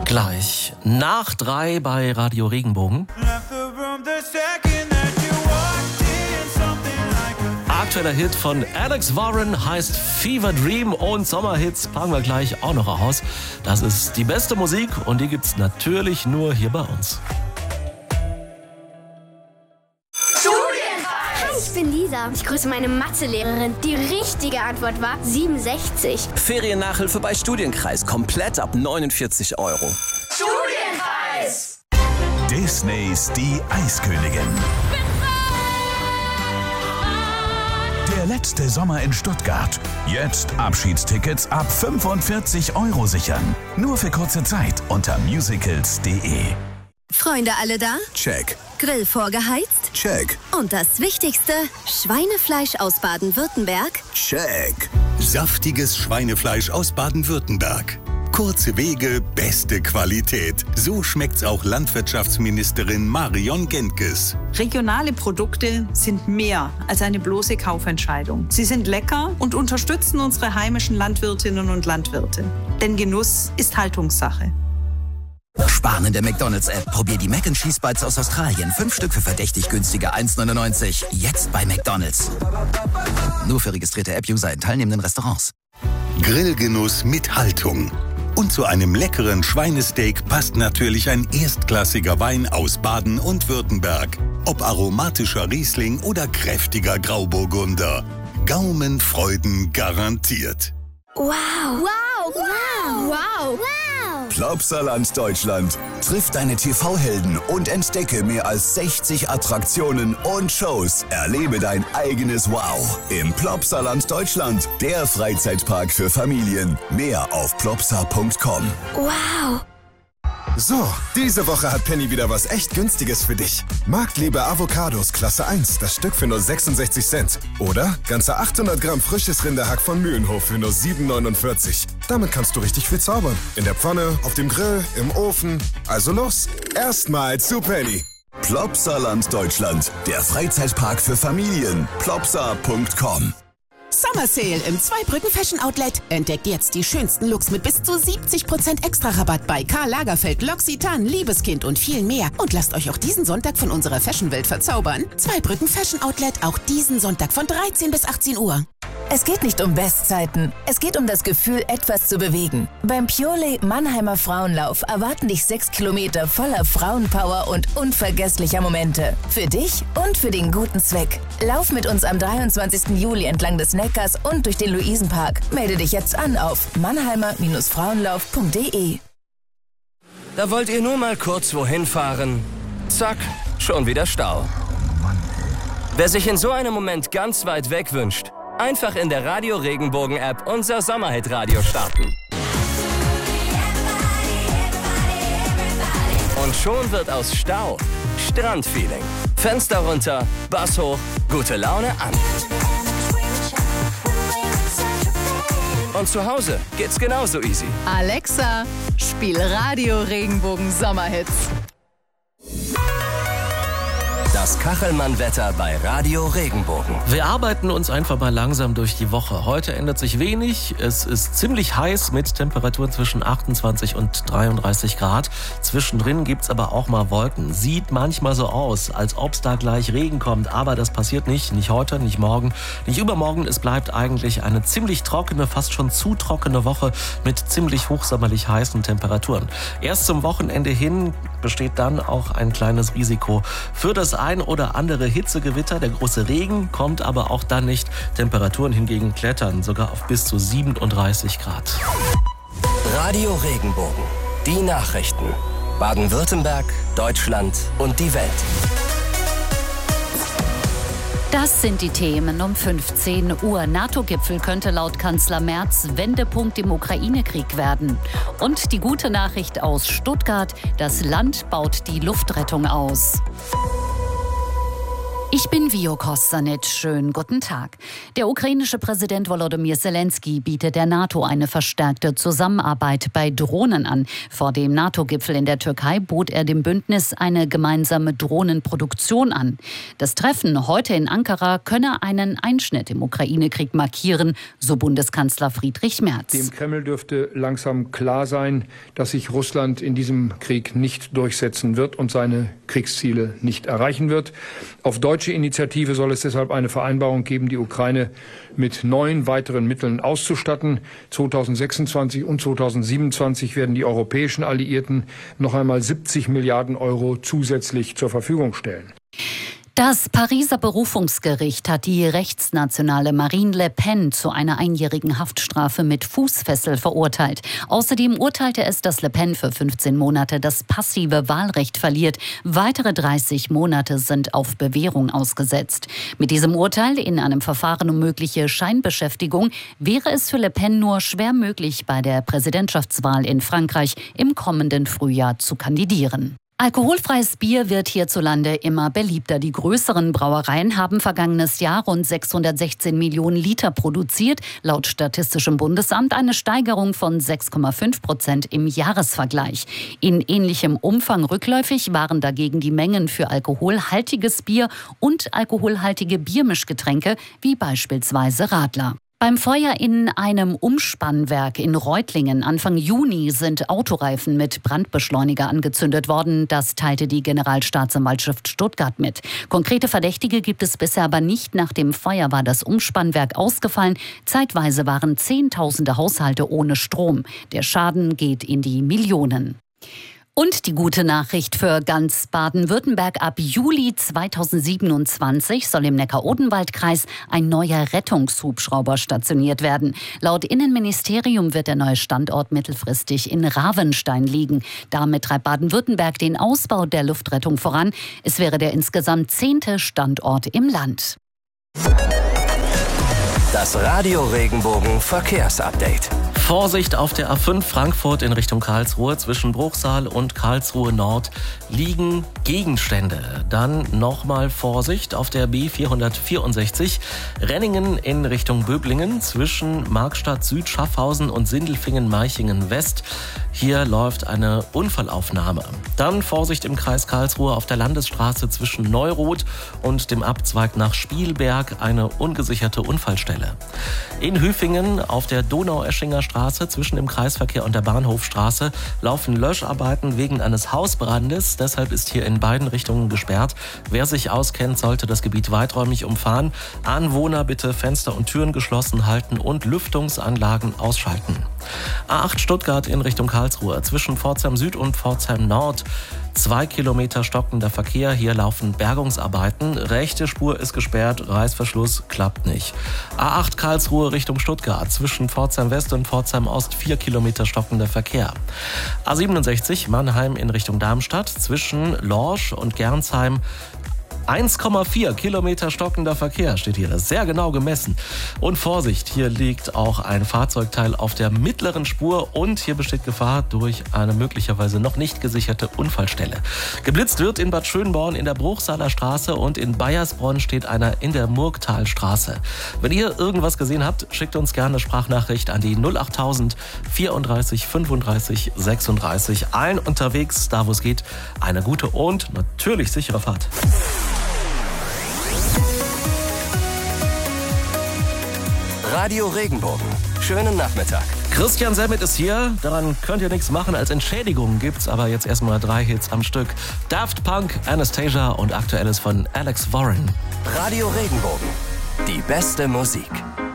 Gleich nach 3 bei Radio Regenbogen. Aktueller Hit von Alex Warren heißt Fever Dream und Sommerhits packen wir gleich auch noch aus. Das ist die beste Musik und die gibt's natürlich nur hier bei uns. Ich bin Lisa. Ich grüße meine Mathelehrerin. Die richtige Antwort war 67. Feriennachhilfe bei Studienkreis. Komplett ab 49 €. Studienkreis! Disneys Die Eiskönigin. Der letzte Sommer in Stuttgart. Jetzt Abschiedstickets ab 45 € sichern. Nur für kurze Zeit unter musicals.de. Freunde alle da? Check. Grill vorgeheizt? Check. Und das Wichtigste, Schweinefleisch aus Baden-Württemberg? Check. Saftiges Schweinefleisch aus Baden-Württemberg. Kurze Wege, beste Qualität. So schmeckt's auch Landwirtschaftsministerin Marion Gentges. Regionale Produkte sind mehr als eine bloße Kaufentscheidung. Sie sind lecker und unterstützen unsere heimischen Landwirtinnen und Landwirte. Denn Genuss ist Haltungssache. Sparen in der McDonald's-App. Probier die Mac & Cheese Bites aus Australien. 5 Stück für verdächtig günstige 1,99. Jetzt bei McDonald's. Nur für registrierte App-User in teilnehmenden Restaurants. Grillgenuss mit Haltung. Und zu einem leckeren Schweinesteak passt natürlich ein erstklassiger Wein aus Baden und Württemberg. Ob aromatischer Riesling oder kräftiger Grauburgunder. Gaumenfreuden garantiert. Wow! Wow! Wow! Wow! Wow! Plopsaland Deutschland. Triff deine TV-Helden und entdecke mehr als 60 Attraktionen und Shows. Erlebe dein eigenes Wow im Plopsaland Deutschland, der Freizeitpark für Familien. Mehr auf plopsa.com. Wow! So, diese Woche hat Penny wieder was echt Günstiges für dich. Marktliebe Avocados Klasse 1, das Stück für nur 66 Cent. Oder ganze 800 Gramm frisches Rinderhack von Mühlenhof für nur 7,49. Damit kannst du richtig viel zaubern. In der Pfanne, auf dem Grill, im Ofen. Also los, erstmal zu Penny. Plopsaland Deutschland, der Freizeitpark für Familien. Plopsa.com. Summer Sale im Zweibrücken Fashion Outlet. Entdeckt jetzt die schönsten Looks mit bis zu 70% Extra-Rabatt bei Karl Lagerfeld, L'Occitane, Liebeskind und viel mehr. Und lasst euch auch diesen Sonntag von unserer Fashion-Welt verzaubern. Zweibrücken Fashion Outlet, auch diesen Sonntag von 13 bis 18 Uhr. Es geht nicht um Bestzeiten. Es geht um das Gefühl, etwas zu bewegen. Beim Purelay Mannheimer Frauenlauf erwarten dich 6 Kilometer voller Frauenpower und unvergesslicher Momente. Für dich und für den guten Zweck. Lauf mit uns am 23. Juli entlang des Neckars und durch den Luisenpark. Melde dich jetzt an auf mannheimer-frauenlauf.de. Da wollt ihr nur mal kurz wohin fahren. Zack, schon wieder Stau. Wer sich in so einem Moment ganz weit weg wünscht, einfach in der Radio Regenbogen App unser Sommerhit-Radio starten. Und schon wird aus Stau Strandfeeling. Fenster runter, Bass hoch, gute Laune an. Und zu Hause geht's genauso easy. Alexa, spiel Radio Regenbogen Sommerhits. Das Kachelmann-Wetter bei Radio Regenbogen. Wir arbeiten uns einfach mal langsam durch die Woche. Heute ändert sich wenig. Es ist ziemlich heiß mit Temperaturen zwischen 28 und 33 Grad. Zwischendrin gibt's aber auch mal Wolken. Sieht manchmal so aus, als ob es da gleich Regen kommt. Aber das passiert nicht. Nicht heute, nicht morgen, nicht übermorgen. Es bleibt eigentlich eine ziemlich trockene, fast schon zu trockene Woche mit ziemlich hochsommerlich heißen Temperaturen. Erst zum Wochenende hin besteht dann auch ein kleines Risiko für das ein oder andere Hitzegewitter. Der große Regen kommt aber auch dann nicht. Temperaturen hingegen klettern sogar auf bis zu 37 Grad. Radio Regenbogen. Die Nachrichten. Baden-Württemberg, Deutschland und die Welt. Das sind die Themen um 15 Uhr. NATO-Gipfel könnte laut Kanzler Merz Wendepunkt im Ukraine-Krieg werden. Und die gute Nachricht aus Stuttgart: Das Land baut die Luftrettung aus. Ich bin Vio Kostanic. Schönen guten Tag. Der ukrainische Präsident Volodymyr Zelensky bietet der NATO eine verstärkte Zusammenarbeit bei Drohnen an. Vor dem NATO-Gipfel in der Türkei bot er dem Bündnis eine gemeinsame Drohnenproduktion an. Das Treffen heute in Ankara könne einen Einschnitt im Ukraine-Krieg markieren, so Bundeskanzler Friedrich Merz. Dem Kreml dürfte langsam klar sein, dass sich Russland in diesem Krieg nicht durchsetzen wird und seine Kriegsziele nicht erreichen wird. Auf deutsche Initiative soll es deshalb eine Vereinbarung geben, die Ukraine mit 9 weiteren Mitteln auszustatten. 2026 und 2027 werden die europäischen Alliierten noch einmal 70 Milliarden Euro zusätzlich zur Verfügung stellen. Das Pariser Berufungsgericht hat die rechtsnationale Marine Le Pen zu einer einjährigen Haftstrafe mit Fußfessel verurteilt. Außerdem urteilte es, dass Le Pen für 15 Monate das passive Wahlrecht verliert. Weitere 30 Monate sind auf Bewährung ausgesetzt. Mit diesem Urteil in einem Verfahren um mögliche Scheinbeschäftigung wäre es für Le Pen nur schwer möglich, bei der Präsidentschaftswahl in Frankreich im kommenden Frühjahr zu kandidieren. Alkoholfreies Bier wird hierzulande immer beliebter. Die größeren Brauereien haben vergangenes Jahr rund 616 Millionen Liter produziert. Laut Statistischem Bundesamt eine Steigerung von 6,5% im Jahresvergleich. In ähnlichem Umfang rückläufig waren dagegen die Mengen für alkoholhaltiges Bier und alkoholhaltige Biermischgetränke wie beispielsweise Radler. Beim Feuer in einem Umspannwerk in Reutlingen Anfang Juni sind Autoreifen mit Brandbeschleuniger angezündet worden. Das teilte die Generalstaatsanwaltschaft Stuttgart mit. Konkrete Verdächtige gibt es bisher aber nicht. Nach dem Feuer war das Umspannwerk ausgefallen. Zeitweise waren Zehntausende Haushalte ohne Strom. Der Schaden geht in die Millionen. Und die gute Nachricht für ganz Baden-Württemberg: Ab Juli 2027 soll im Neckar-Odenwald-Kreis ein neuer Rettungshubschrauber stationiert werden. Laut Innenministerium wird der neue Standort mittelfristig in Ravenstein liegen. Damit treibt Baden-Württemberg den Ausbau der Luftrettung voran. Es wäre der insgesamt 10. Standort im Land. Das Radio Regenbogen Verkehrsupdate. Vorsicht auf der A5 Frankfurt in Richtung Karlsruhe. Zwischen Bruchsal und Karlsruhe Nord liegen Gegenstände. Dann nochmal Vorsicht auf der B464 Renningen in Richtung Böblingen. Zwischen Markstadt Süd, Schaffhausen und Sindelfingen-Meichingen West. Hier läuft eine Unfallaufnahme. Dann Vorsicht im Kreis Karlsruhe auf der Landesstraße zwischen Neuroth und dem Abzweig nach Spielberg, eine ungesicherte Unfallstelle. In Hüfingen auf der Donaueschinger Straße zwischen dem Kreisverkehr und der Bahnhofstraße laufen Löscharbeiten wegen eines Hausbrandes. Deshalb ist hier in beiden Richtungen gesperrt. Wer sich auskennt, sollte das Gebiet weiträumig umfahren. Anwohner bitte Fenster und Türen geschlossen halten und Lüftungsanlagen ausschalten. A8 Stuttgart in Richtung Karlsruhe. Zwischen Pforzheim Süd und Pforzheim Nord 2 Kilometer stockender Verkehr. Hier laufen Bergungsarbeiten. Rechte Spur ist gesperrt, Reißverschluss klappt nicht. A8 Karlsruhe Richtung Stuttgart. Zwischen Pforzheim West und Pforzheim Ost 4 Kilometer stockender Verkehr. A67 Mannheim in Richtung Darmstadt. Zwischen Lorsch und Gernsheim 1,4 Kilometer stockender Verkehr steht hier. Das ist sehr genau gemessen. Und Vorsicht, hier liegt auch ein Fahrzeugteil auf der mittleren Spur und hier besteht Gefahr durch eine möglicherweise noch nicht gesicherte Unfallstelle. Geblitzt wird in Bad Schönborn in der Bruchsaler Straße und in Baiersbronn steht einer in der Murgtalstraße. Wenn ihr irgendwas gesehen habt, schickt uns gerne eine Sprachnachricht an die 08000 34 35 36. Allen unterwegs, da wo es geht, eine gute und natürlich sichere Fahrt. Radio Regenbogen. Schönen Nachmittag. Christian Semmet ist hier. Daran könnt ihr nichts machen. Als Entschädigung gibt's aber jetzt erstmal 3 Hits am Stück. Daft Punk, Anastasia und Aktuelles von Alex Warren. Radio Regenbogen. Die beste Musik.